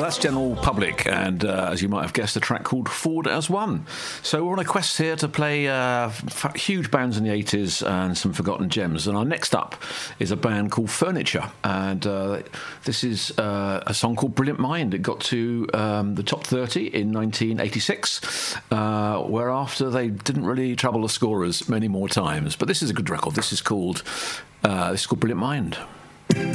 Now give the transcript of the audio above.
That's General Public, and as you might have guessed, a track called Forward as One. So we're on a quest here to play huge bands in the 80s and some forgotten gems. And our next up is a band called Furniture, and this is a song called Brilliant Mind. It got to the top 30 in 1986, whereafter they didn't really trouble the scorers many more times. But this is a good record. This is called Brilliant Mind.